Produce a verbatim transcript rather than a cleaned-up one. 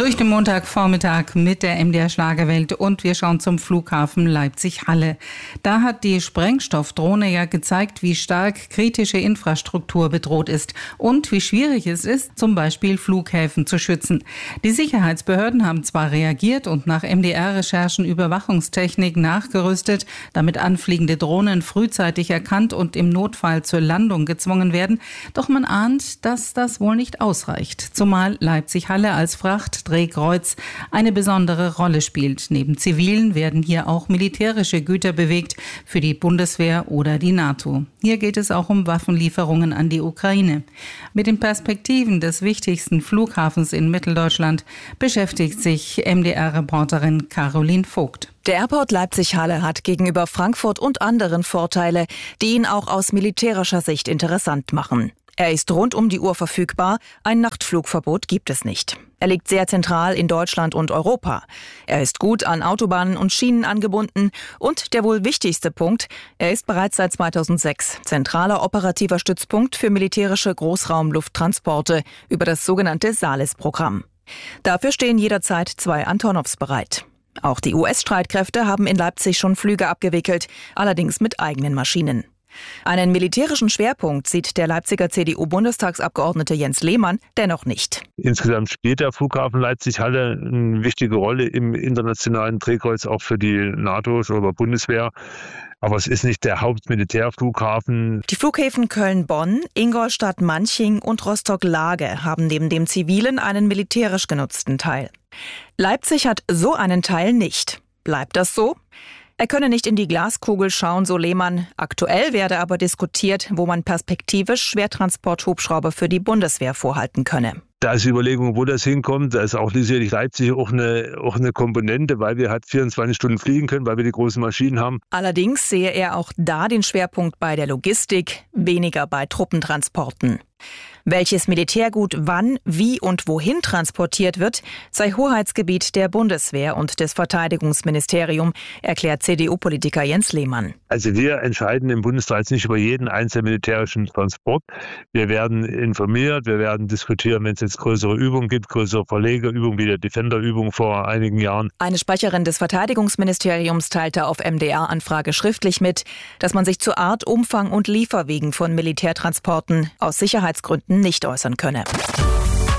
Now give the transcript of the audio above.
Durch den Montagvormittag mit der M D R Schlagerwelt und wir schauen zum Flughafen Leipzig-Halle. Da hat die Sprengstoffdrohne ja gezeigt, wie stark kritische Infrastruktur bedroht ist und wie schwierig es ist, zum Beispiel Flughäfen zu schützen. Die Sicherheitsbehörden haben zwar reagiert und nach M D R-Recherchen Überwachungstechnik nachgerüstet, damit anfliegende Drohnen frühzeitig erkannt und im Notfall zur Landung gezwungen werden. Doch man ahnt, dass das wohl nicht ausreicht, zumal Leipzig-Halle als Fracht Drehkreuz eine besondere Rolle spielt. Neben zivilen werden hier auch militärische Güter bewegt für die Bundeswehr oder die NATO. Hier geht es auch um Waffenlieferungen an die Ukraine. Mit den Perspektiven des wichtigsten Flughafens in Mitteldeutschland beschäftigt sich M D R-Reporterin Caroline Vogt. Der Airport Leipzig-Halle hat gegenüber Frankfurt und anderen Vorteile, die ihn auch aus militärischer Sicht interessant machen. Er ist rund um die Uhr verfügbar, ein Nachtflugverbot gibt es nicht. Er liegt sehr zentral in Deutschland und Europa. Er ist gut an Autobahnen und Schienen angebunden und der wohl wichtigste Punkt, er ist bereits seit zweitausendsechs zentraler operativer Stützpunkt für militärische Großraumlufttransporte über das sogenannte SALES-Programm. Dafür stehen jederzeit zwei Antonovs bereit. Auch die U S-Streitkräfte haben in Leipzig schon Flüge abgewickelt, allerdings mit eigenen Maschinen. Einen militärischen Schwerpunkt sieht der Leipziger C D U-Bundestagsabgeordnete Jens Lehmann dennoch nicht. Insgesamt spielt der Flughafen Leipzig-Halle eine wichtige Rolle im internationalen Drehkreuz, auch für die NATO oder Bundeswehr. Aber es ist nicht der Hauptmilitärflughafen. Die Flughäfen Köln-Bonn, Ingolstadt-Manching und Rostock-Lage haben neben dem zivilen einen militärisch genutzten Teil. Leipzig hat so einen Teil nicht. Bleibt das so? Er könne nicht in die Glaskugel schauen, so Lehmann. Aktuell werde aber diskutiert, wo man perspektivisch Schwertransport-Hubschrauber für die Bundeswehr vorhalten könne. Da ist die Überlegung, wo das hinkommt. Da ist auch sicherlich Leipzig auch eine, auch eine Komponente, weil wir halt vierundzwanzig Stunden fliegen können, weil wir die großen Maschinen haben. Allerdings sehe er auch da den Schwerpunkt bei der Logistik, weniger bei Truppentransporten. Welches Militärgut wann, wie und wohin transportiert wird, sei Hoheitsgebiet der Bundeswehr und des Verteidigungsministeriums, erklärt C D U-Politiker Jens Lehmann. Also wir entscheiden im Bundesrat nicht über jeden einzelnen militärischen Transport. Wir werden informiert, wir werden diskutieren, wenn es jetzt größere Übungen gibt, größere Verlegerübungen wie der Defender-Übung vor einigen Jahren. Eine Sprecherin des Verteidigungsministeriums teilte auf M D R-Anfrage schriftlich mit, dass man sich zur Art, Umfang und Lieferwegen von Militärtransporten aus Sicherheitsgründen nicht äußern könne.